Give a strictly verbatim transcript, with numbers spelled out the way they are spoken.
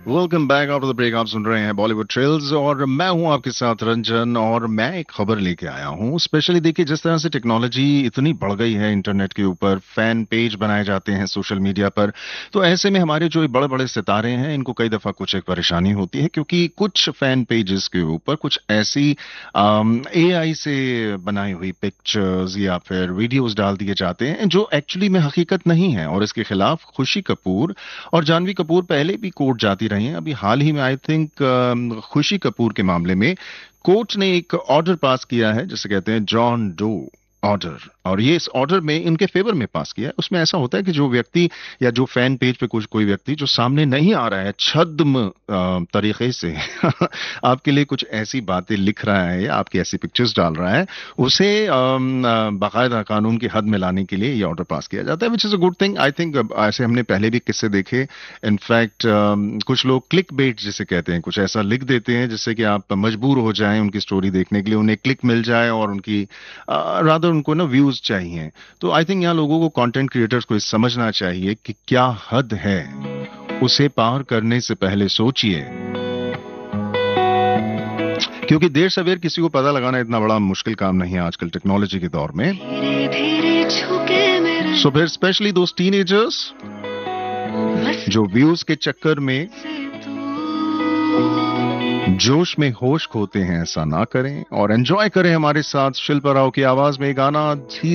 Welcome back after the break. आप सुन रहे हैं बॉलीवुड ट्रेल्स और मैं हूं आपके साथ रंजन। और मैं एक खबर लेके आया हूं स्पेशली। देखिए, जिस तरह से टेक्नोलॉजी इतनी बढ़ गई है, इंटरनेट के ऊपर फैन पेज बनाए जाते हैं सोशल मीडिया पर। तो ऐसे में हमारे जो बड़े बड़े सितारे हैं, इनको कई दफा कुछ एक परेशानी होती है, क्योंकि कुछ फैन पेजेस के ऊपर कुछ ऐसी एआई से बनाई हुई पिक्चर्स या फिर वीडियोस डाल दिए जाते हैं जो एक्चुअली में हकीकत नहीं है। और इसके खिलाफ खुशी कपूर और जानवी कपूर पहले भी कोर्ट जाती रही हैं। अभी हाल ही में आई थिंक खुशी कपूर के मामले में कोर्ट ने एक ऑर्डर पास किया है, जिसे कहते हैं जॉन डो ऑर्डर। और ये इस ऑर्डर में इनके फेवर में पास किया है। उसमें ऐसा होता है कि जो व्यक्ति या जो फैन पेज पे कुछ कोई व्यक्ति जो सामने नहीं आ रहा है छद्म अ, तरीके से आपके लिए कुछ ऐसी बातें लिख रहा है या आपकी ऐसी पिक्चर्स डाल रहा है, उसे अम, अ, बाकायदा कानून की हद में लाने के लिए ये ऑर्डर पास किया जाता है, which is a good thing I think. ऐसे हमने पहले भी किस्से देखे। इनफैक्ट कुछ लोग क्लिक बेट जिसे कहते हैं, कुछ ऐसा लिख देते हैं जिससे कि आप मजबूर हो जाएं उनकी स्टोरी देखने के लिए, उन्हें क्लिक मिल जाए और उनकी रादर उनको ना व्यूज चाहिए। तो आई थिंक यहाँ लोगों को, कंटेंट क्रिएटर्स को समझना चाहिए कि क्या हद है, उसे पार करने से पहले सोचिए, क्योंकि देर सवेर किसी को पता लगाना इतना बड़ा मुश्किल काम नहीं है आजकल टेक्नोलॉजी के दौर में। सो फिर स्पेशली दोस टीनेजर्स जो व्यूज के चक्कर में जोश में होश खोते हैं, ऐसा ना करें और एंजॉय करें हमारे साथ शिल्पा राव की आवाज में गाना।